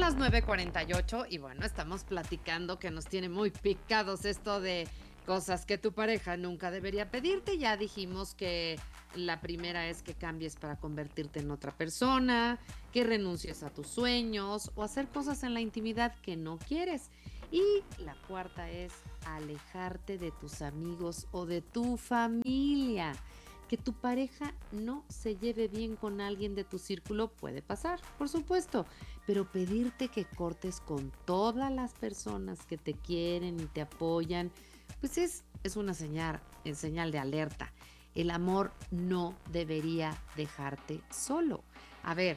las 9:48 y bueno, estamos platicando que nos tiene muy picados esto de cosas que tu pareja nunca debería pedirte. Ya dijimos que la primera es que cambies para convertirte en otra persona, que renuncies a tus sueños o hacer cosas en la intimidad que no quieres. Y la cuarta es alejarte de tus amigos o de tu familia. Que tu pareja no se lleve bien con alguien de tu círculo puede pasar, por supuesto, pero pedirte que cortes con todas las personas que te quieren y te apoyan, pues es una señal de alerta. El amor no debería dejarte solo. A ver,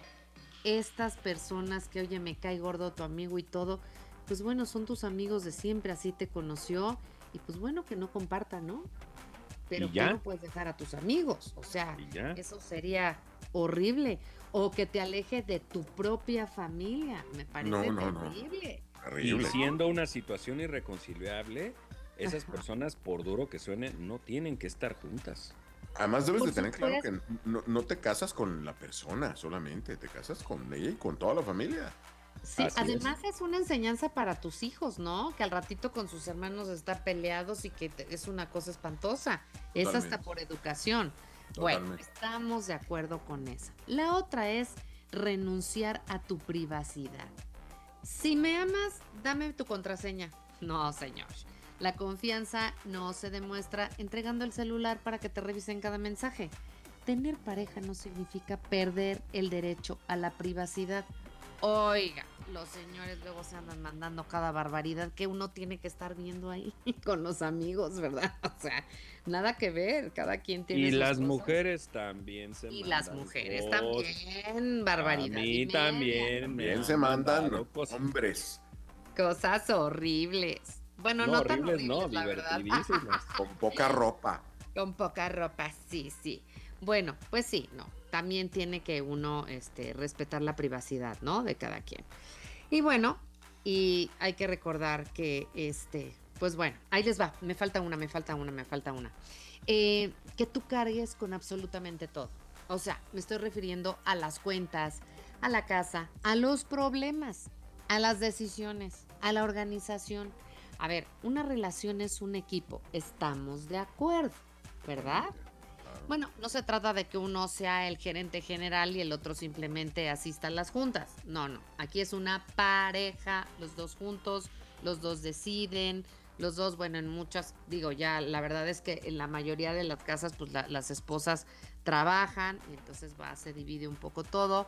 estas personas que, oye, me cae gordo tu amigo y todo, pues bueno, son tus amigos de siempre, así te conoció, y pues bueno, que no compartan, ¿no? Pero Y tú no ya, puedes dejar a tus amigos, o sea, y ya. eso sería horrible. O que te aleje de tu propia familia, me No, parece no, no. terrible, Y Terrible. ¿no? siendo una situación irreconciliable, esas Ajá. personas, por duro que suene, no tienen que estar juntas. Además debes Por de tener claro que supuesto. no te casas con la persona solamente, te casas con ella y con toda la familia. Sí, Así es. además es una enseñanza para tus hijos, ¿no? Que al ratito con sus hermanos está peleados y que es una cosa espantosa. Es hasta Totalmente, por educación. Bueno, totalmente. estamos de acuerdo con esa. La otra es renunciar a tu privacidad. Si me amas, dame tu contraseña. No, señor. La confianza no se demuestra entregando el celular para que te revisen cada mensaje. Tener pareja no significa perder el derecho a la privacidad. Oiga, los señores luego se andan mandando cada barbaridad que uno tiene que estar viendo ahí con los amigos, ¿verdad? O sea, nada que ver, cada quien tiene Y sus las cosas. mujeres también se Y las mandan mujeres cosas. también, A barbaridad y mí media. también me También se han mandado mandan cosas. hombres Cosas horribles. Bueno, No, no tan horribles, no, horribles, la verdad. divertidísimas. con poca ropa. Con poca ropa, sí, sí. Bueno, pues sí, no. También tiene que uno, respetar la privacidad, ¿no? De cada quien. Y bueno, y hay que recordar que, pues bueno, ahí les va. Me falta una, me falta una, me falta una. Que tú cargues con absolutamente todo. O sea, me estoy refiriendo a las cuentas, a la casa, a los problemas, a las decisiones, a la organización. A ver, una relación es un equipo, estamos de acuerdo, ¿verdad? Totalmente. Claro. Bueno, no se trata de que uno sea el gerente general y el otro simplemente asista a las juntas. No, no. Aquí es una pareja, los dos juntos, los dos deciden, los dos, bueno, en muchas, digo, ya la verdad es que en la mayoría de las casas, pues las esposas trabajan, y entonces se divide un poco todo.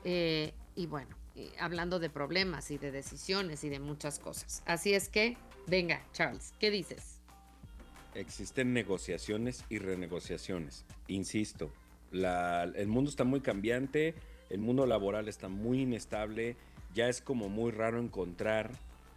Y bueno, hablando de problemas y de decisiones y de muchas cosas. Así es que, venga, Charles, ¿qué dices? Existen negociaciones y renegociaciones. Insisto, el mundo está muy cambiante, el mundo laboral está muy inestable, ya es como muy raro encontrar,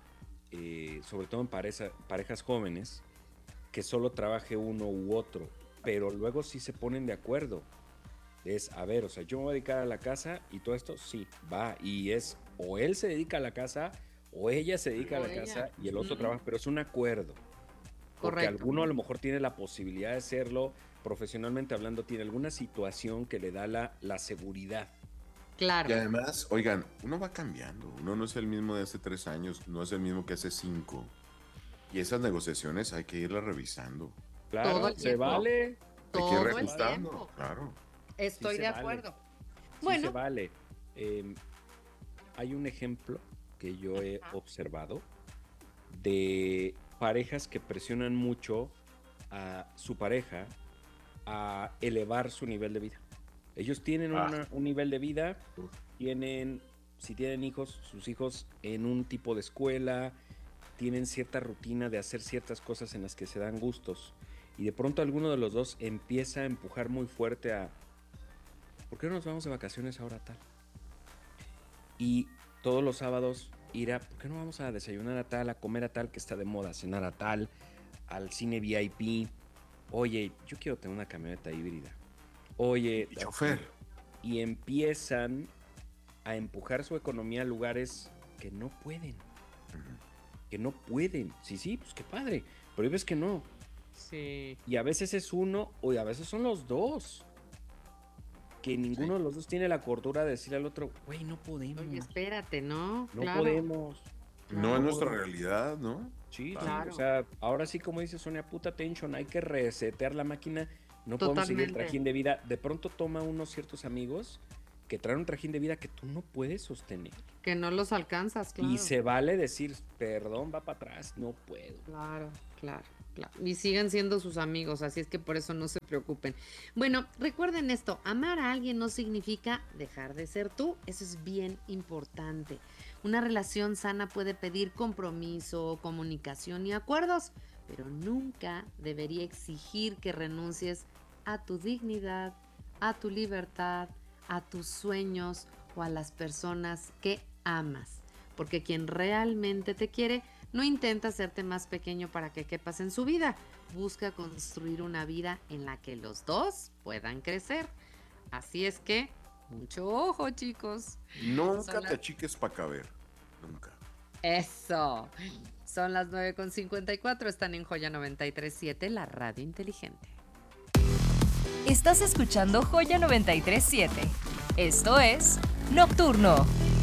sobre todo en parejas jóvenes, que solo trabaje uno u otro, pero luego sí se ponen de acuerdo. Es, a ver, o sea, yo me voy a dedicar a la casa y todo esto, sí, va, y es, o él se dedica a la casa, o ella se dedica a O la ella. casa y el otro Ujú. trabaja, pero es un acuerdo. Porque Correcto. alguno a lo mejor tiene la posibilidad de hacerlo, profesionalmente hablando, tiene alguna situación que le da la seguridad. Y Claro. además, oigan, uno va cambiando. Uno no es el mismo de hace 3 años, no es el mismo que hace 5. Y esas negociaciones hay que irlas revisando. Todo Claro, el se tiempo, vale, Hay que ir todo se el vale, reajustando, tiempo. claro. sí Estoy se de vale, acuerdo. sí se Bueno, vale. Eh, Hay un ejemplo que yo he ajá, observado de parejas que presionan mucho a su pareja a elevar su nivel de vida. Ellos tienen Ah, un nivel de vida, uf. tienen, si tienen hijos, sus hijos en un tipo de escuela, tienen cierta rutina de hacer ciertas cosas en las que se dan gustos. Y de pronto alguno de los dos empieza a empujar muy fuerte a, ¿por qué no nos vamos de vacaciones ahora tal? Y todos los sábados ir a, ¿por qué no vamos a desayunar a tal, a comer a tal que está de moda, a cenar a tal, al cine VIP? Oye, yo quiero tener una camioneta híbrida. Oye, Y chofer. y empiezan a empujar su economía a lugares que no pueden, Ujú. que no pueden. Sí, sí, pues qué padre, pero hay veces que no. sí. Y a veces es uno o a veces son los dos. que ninguno de los dos tiene la cordura de decirle al otro, güey, no podemos. Oye, espérate, ¿no? No Claro. podemos. No es nuestra realidad, ¿no? Sí, Claro. o sea, ahora sí, como dice Sonia, puta tension, hay que resetear la máquina, no podemos seguir el Totalmente. trajín de vida. De pronto toma unos ciertos amigos que traen un trajín de vida que tú no puedes sostener. Que no los alcanzas, claro. Y se vale decir, perdón, va para atrás, no puedo. Claro, claro, claro. Y siguen siendo sus amigos, así es que por eso no se preocupen. Bueno, recuerden esto, amar a alguien no significa dejar de ser tú, eso es bien importante. Una relación sana puede pedir compromiso, comunicación y acuerdos, pero nunca debería exigir que renuncies a tu dignidad, a tu libertad, a tus sueños o a las personas que amas. Porque quien realmente te quiere no intenta hacerte más pequeño para que quepas en su vida. Busca construir una vida en la que los dos puedan crecer. Así es que, mucho ojo, chicos. Nunca te achiques para caber. Nunca. Eso. Son las 9:54. Están en Joya 93.7, la radio inteligente. Estás escuchando Joya 93.7. Esto es Nocturno.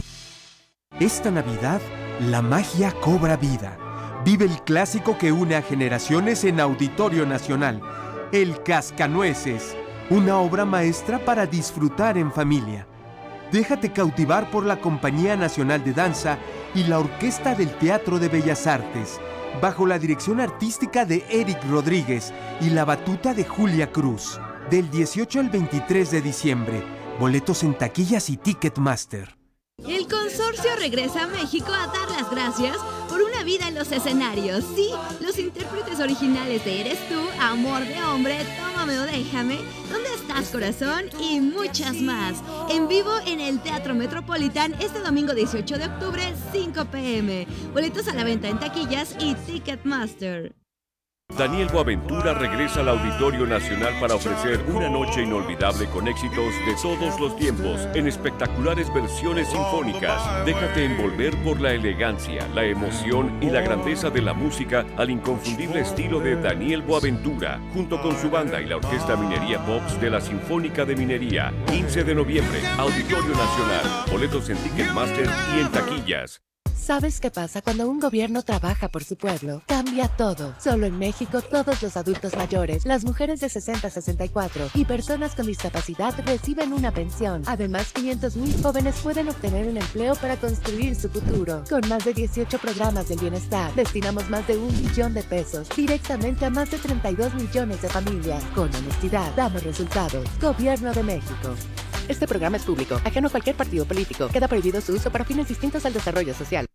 Esta Navidad, la magia cobra vida. Vive el clásico que une a generaciones en Auditorio Nacional, El Cascanueces, una obra maestra para disfrutar en familia. Déjate cautivar por la Compañía Nacional de Danza y la Orquesta del Teatro de Bellas Artes, bajo la dirección artística de Eric Rodríguez y la batuta de Julia Cruz. Del 18 al 23 de diciembre, boletos en taquillas y Ticketmaster. El consorcio regresa a México a dar las gracias por una vida en los escenarios. Sí, los intérpretes originales de Eres Tú, Amor de Hombre, Tómame o Déjame, ¿Dónde estás, corazón? Y muchas más. En vivo en el Teatro Metropolitan este domingo 18 de octubre, 5 p.m. Boletos a la venta en taquillas y Ticketmaster. Daniel Boaventura regresa al Auditorio Nacional para ofrecer una noche inolvidable con éxitos de todos los tiempos en espectaculares versiones sinfónicas. Déjate envolver por la elegancia, la emoción y la grandeza de la música al inconfundible estilo de Daniel Boaventura, junto con su banda y la Orquesta Minería Pops de la Sinfónica de Minería. 15 de noviembre, Auditorio Nacional. Boletos en Ticketmaster y en taquillas. ¿Sabes qué pasa cuando un gobierno trabaja por su pueblo? Cambia todo. Solo en México, todos los adultos mayores, las mujeres de 60 a 64 y personas con discapacidad reciben una pensión. Además, 500,000 jóvenes pueden obtener un empleo para construir su futuro. Con más de 18 programas del bienestar, destinamos más de 1 billón de pesos directamente a más de 32 millones de familias. Con honestidad, damos resultados. Gobierno de México. Este programa es público, ajeno a cualquier partido político. Queda prohibido su uso para fines distintos al desarrollo social.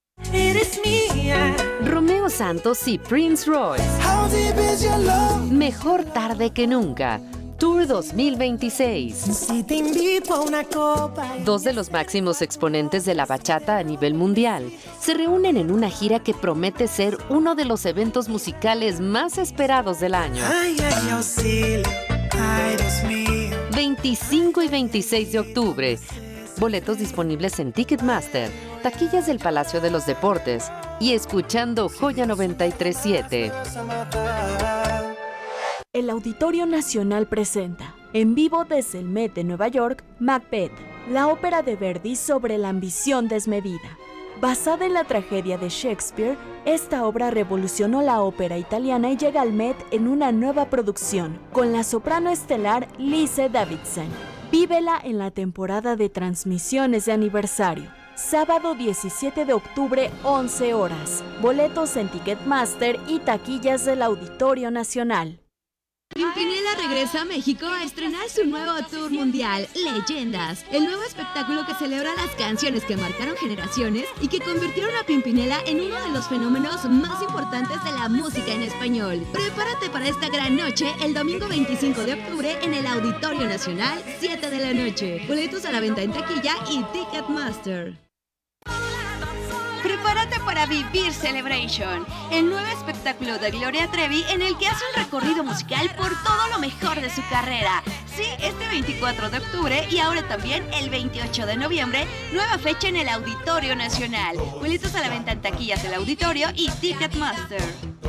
Eres mía. Romeo Santos y Prince Royce. How deep is your love? Mejor tarde que nunca. Tour 2026. Si te invito a una copa. Dos de los máximos exponentes de la bachata a nivel mundial se reúnen en una gira que promete ser uno de los eventos musicales más esperados del año. Ay, ay, auxilio. Ay, Dios mío. 25 y 26 de octubre. Boletos disponibles en Ticketmaster, taquillas del Palacio de los Deportes y escuchando Joya 93.7. El Auditorio Nacional presenta, en vivo desde el Met de Nueva York, Macbeth, la ópera de Verdi sobre la ambición desmedida. Basada en la tragedia de Shakespeare, esta obra revolucionó la ópera italiana y llega al Met en una nueva producción, con la soprano estelar Lise Davidson. Vívela en la temporada de transmisiones de aniversario. Sábado 17 de octubre, 11 horas. Boletos en Ticketmaster y taquillas del Auditorio Nacional. Pimpinela regresa a México a estrenar su nuevo tour mundial, Leyendas, el nuevo espectáculo que celebra las canciones que marcaron generaciones y que convirtieron a Pimpinela en uno de los fenómenos más importantes de la música en español. Prepárate para esta gran noche el domingo 25 de octubre en el Auditorio Nacional, 7 de la noche. Boletos a la venta en taquilla y Ticketmaster. Prepárate para vivir Celebration, el nuevo espectáculo de Gloria Trevi en el que hace un recorrido musical por todo lo mejor de su carrera. Sí, este 24 de octubre y ahora también el 28 de noviembre, nueva fecha en el Auditorio Nacional. Boletos a la venta en taquillas del Auditorio y Ticketmaster.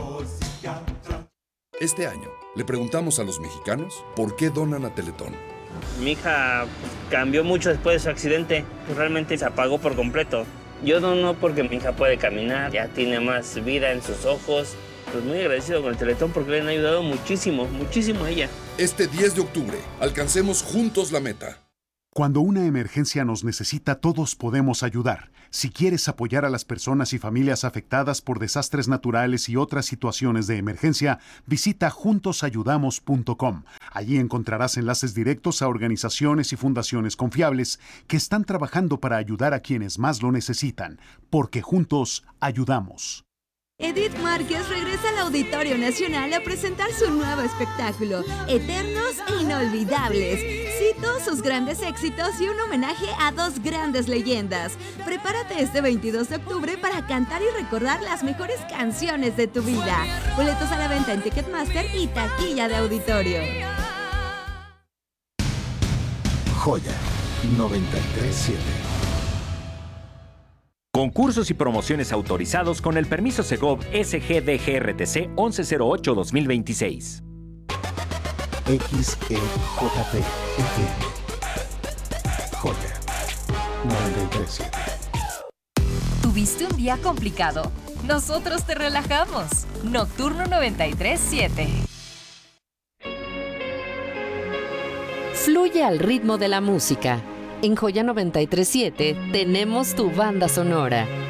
Este año le preguntamos a los mexicanos por qué donan a Teletón. Mi hija cambió mucho después de su accidente, realmente se apagó por completo. Yo no porque mi hija puede caminar, ya tiene más vida en sus ojos. Pues muy agradecido con el Teletón porque le han ayudado muchísimo, muchísimo a ella. Este 10 de octubre, alcancemos juntos la meta. Cuando una emergencia nos necesita, todos podemos ayudar. Si quieres apoyar a las personas y familias afectadas por desastres naturales y otras situaciones de emergencia, visita juntosayudamos.com. Allí encontrarás enlaces directos a organizaciones y fundaciones confiables que están trabajando para ayudar a quienes más lo necesitan, porque juntos ayudamos. Edith Márquez regresa al Auditorio Nacional a presentar su nuevo espectáculo, Eternos e Inolvidables. Cito sus grandes éxitos y un homenaje a dos grandes leyendas. Prepárate este 22 de octubre para cantar y recordar las mejores canciones de tu vida. Boletos a la venta en Ticketmaster y taquilla de auditorio. Joya 93.7. Concursos y promociones autorizados con el permiso Segov SGDGRTC 1108-2026. XEJP FM. Joya 93.7. ¿Tuviste un día complicado? Nosotros te relajamos. Nocturno 93.7. Fluye al ritmo de la música. En Joya 93.7 tenemos tu banda sonora.